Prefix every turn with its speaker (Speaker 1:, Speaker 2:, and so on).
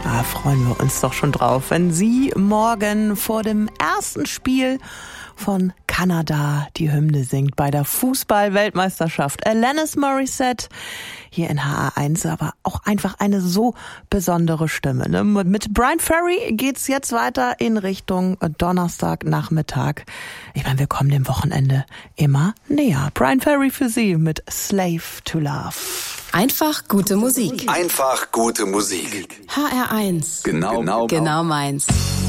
Speaker 1: Da freuen wir uns doch schon drauf, wenn sie morgen vor dem ersten Spiel von Kanada die Hymne singt bei der Fußball-Weltmeisterschaft. Alanis Morissette hier in HR1, aber auch einfach eine so besondere Stimme. Ne? Mit Bryan Ferry geht's jetzt weiter in Richtung Donnerstagnachmittag. Ich meine, wir kommen dem Wochenende immer näher. Bryan Ferry für Sie mit Slave to Love.
Speaker 2: Einfach gute Musik.
Speaker 3: Einfach gute Musik.
Speaker 2: HR1.
Speaker 3: Genau
Speaker 2: meins.